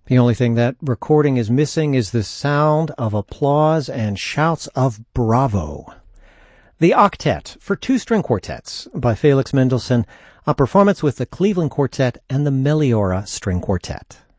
The only thing that recording is missing is the sound of applause and shouts of bravo. The Octet for two string quartets by Felix Mendelssohn, a performance with the Cleveland Quartet and the Meliora String Quartet.